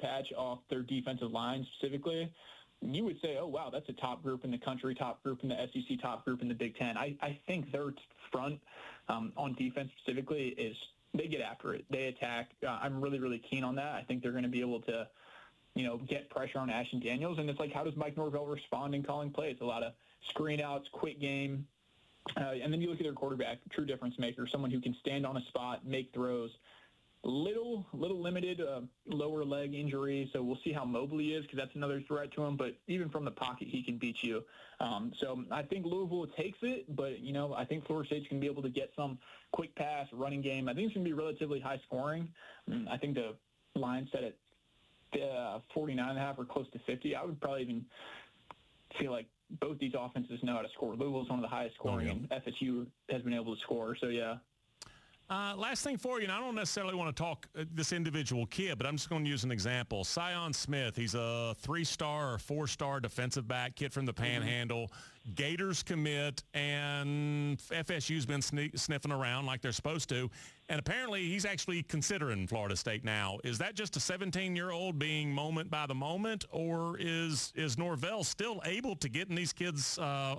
patch off their defensive line specifically, you would say, oh, wow, that's a top group in the country, top group in the SEC, top group in the Big Ten. I think their front on defense specifically is they get after it. They attack. I'm really, really keen on that. I think they're going to be able to, get pressure on Ashton Daniels. And it's like, how does Mike Norvell respond in calling plays? A lot of screen outs, quick game. And then you look at their quarterback, true difference maker, someone who can stand on a spot, make throws. Little limited lower leg injury, so we'll see how mobile he is because that's another threat to him. But even from the pocket, he can beat you. So I think Louisville takes it, but, I think Florida State's going to be able to get some quick pass, running game. I think it's going to be relatively high scoring. I think the line set at 49.5 or close to 50. I would probably even feel like both these offenses know how to score. Louisville's one of the highest scoring, and FSU has been able to score. So, yeah. Last thing for you, and I don't necessarily want to talk this individual kid, but I'm just going to use an example. Sion Smith, he's a 3-star or 4-star defensive back, kid from the Panhandle. Gators commit, and FSU's been sniffing around like they're supposed to. And apparently he's actually considering Florida State now. Is that just a 17-year-old being moment by the moment, or is Norvell still able to get in these kids'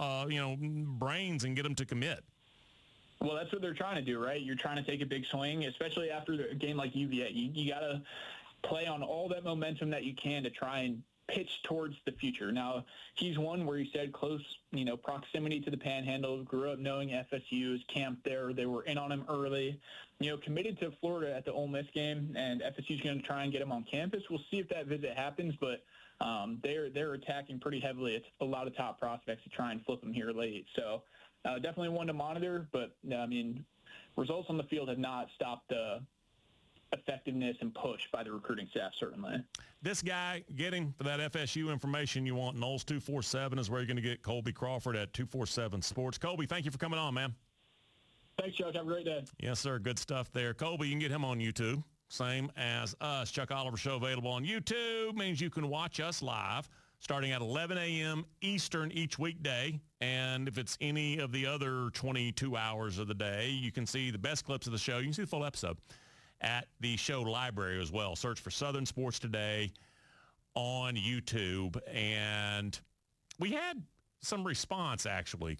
brains and get them to commit? Well, that's what they're trying to do, right? You're trying to take a big swing, especially after a game like UVA. You got to play on all that momentum that you can to try and pitch towards the future. Now, he's one where he said close, proximity to the Panhandle, grew up knowing FSU's camped there. They were in on him early, committed to Florida at the Ole Miss game, and FSU's going to try and get him on campus. We'll see if that visit happens, but they're attacking pretty heavily. It's a lot of top prospects to try and flip him here late. So, definitely one to monitor, but, results on the field have not stopped the effectiveness and push by the recruiting staff, certainly. This guy, get him for that FSU information you want. Knowles 247 is where you're going to get Colby Crawford at 247 Sports. Colby, thank you for coming on, man. Thanks, Chuck. Have a great day. Yes, sir. Good stuff there. Colby, you can get him on YouTube, same as us. Chuck Oliver Show available on YouTube means you can watch us live starting at 11 a.m. Eastern each weekday. And if it's any of the other 22 hours of the day, you can see the best clips of the show. You can see the full episode at the show library as well. Search for Southern Sports Today on YouTube. And we had some response, actually,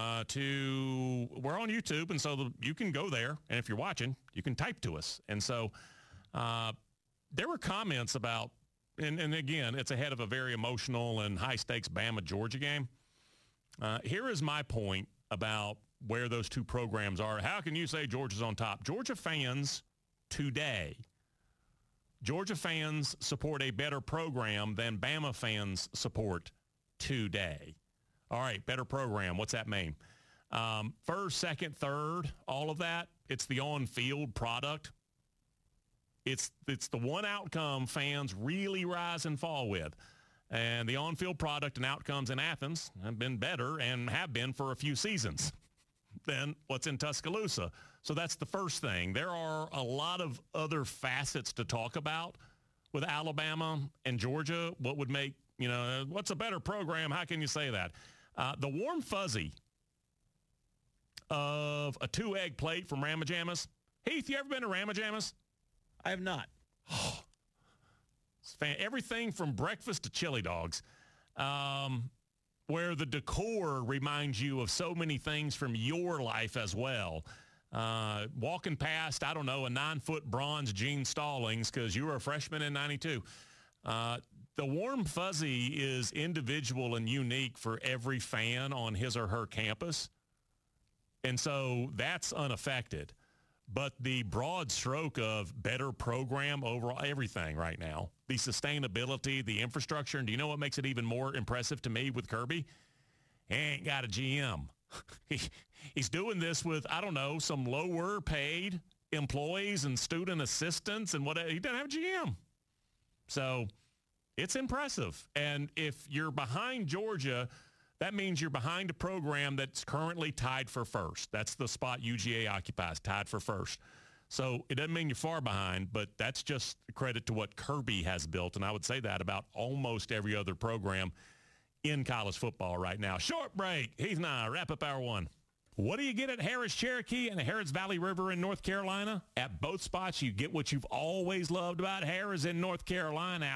we're on YouTube, and so you can go there. And if you're watching, you can type to us. And so there were comments about, and again, it's ahead of a very emotional and high-stakes Bama-Georgia game. Here is my point about where those two programs are. How can you say Georgia's on top? Georgia fans today, Georgia fans support a better program than Bama fans support today. All right, better program. What's that mean? First, second, third, all of that, it's the on-field product. It's the one outcome fans really rise and fall with. And the on-field product and outcomes in Athens have been better and have been for a few seasons than what's in Tuscaloosa. So that's the first thing. There are a lot of other facets to talk about with Alabama and Georgia. What would make, what's a better program? How can you say that? The warm fuzzy of a 2-egg plate from Ramajamas. Heath, you ever been to Ramajamas? I have not. Everything from breakfast to chili dogs, where the decor reminds you of so many things from your life as well. Walking past, a 9-foot bronze Gene Stallings because you were a freshman in 92. The warm fuzzy is individual and unique for every fan on his or her campus. And so that's unaffected. But the broad stroke of better program overall, everything right now, the sustainability, the infrastructure, and do you know what makes it even more impressive to me with Kirby? He ain't got a GM. He's doing this with, some lower paid employees and student assistants and whatever. He doesn't have a GM. So it's impressive. And if you're behind Georgia, that means you're behind a program that's currently tied for first. That's the spot UGA occupies, tied for first. So it doesn't mean you're far behind, but that's just credit to what Kirby has built. And I would say that about almost every other program in college football right now. Short break. Heath and I wrap up hour one. What do you get at Harris Cherokee and the Harris Valley River in North Carolina? At both spots, you get what you've always loved about Harris in North Carolina.